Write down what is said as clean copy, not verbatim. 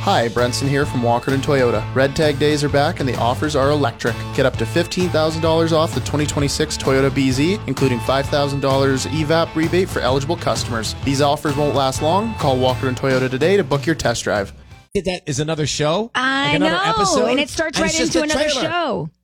Hi, Brenson here from Walkerton Toyota. Red Tag days are back and the offers are electric. Get up to $15,000 off the 2026 Toyota BZ, including $5,000 EVAP rebate for eligible customers. These offers won't last long. Call Walkerton Toyota today to book your test drive. That is another show. I like another know, episode, and it starts right into another show.